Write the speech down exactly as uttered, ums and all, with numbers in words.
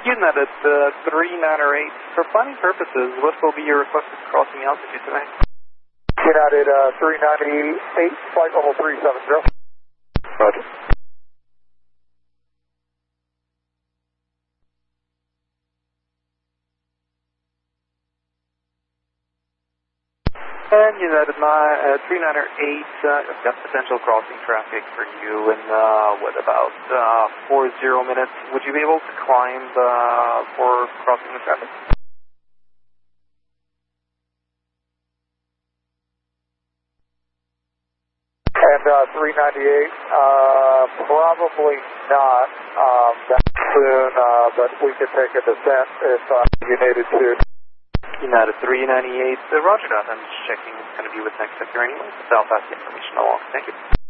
United uh, three nine eight, for planning purposes, what will be your requested crossing altitude tonight? United uh, three ninety-eight, flight level three seven zero. Roger. And United uh, three nine eight, uh, I've got potential crossing traffic for you in, uh, what, about uh, four zero minutes. Would you be able to climb uh, for crossing the traffic? And uh, three ninety-eight, uh, probably not um, that soon, uh, but we could take a descent if uh, you needed to. United three ninety-eight, uh, roger that. I'm checking it's going to be with next sector anyway, so I'll pass the information along. Thank you.